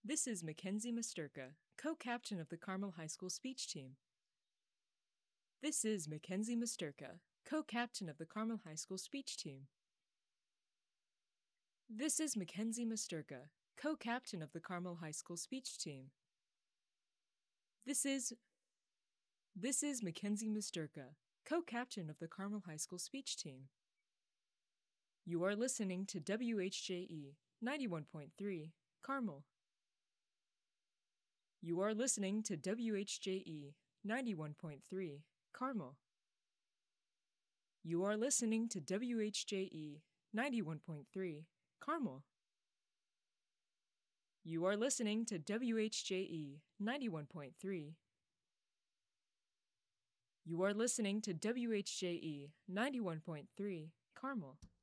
This is Mackenzie Masterka, co-captain of the Carmel High School speech team. This is Mackenzie Masterka, co-captain of the Carmel High School speech team. This is Mackenzie Masterka, co-captain of the Carmel High School speech team. This is Mackenzie Masterka, co-captain of the Carmel High School speech team. You are listening to WHJE 91.3, Carmel. You are listening to WHJE 91.3, Carmel. You are listening to WHJE 91.3, Carmel. You are listening to WHJE 91.3. You are listening to WHJE 91.3, Carmel.